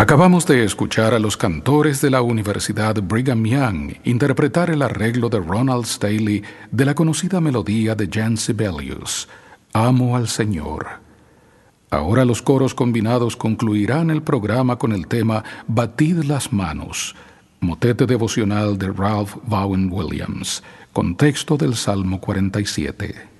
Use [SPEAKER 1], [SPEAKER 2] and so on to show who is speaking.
[SPEAKER 1] Acabamos de escuchar a los cantores de la Universidad Brigham Young interpretar el arreglo de Ronald Staley de la conocida melodía de Jan Sibelius, Amo al Señor. Ahora los coros combinados concluirán el programa con el tema Batid las manos, motete devocional de Ralph Vaughan Williams, con texto del Salmo 47.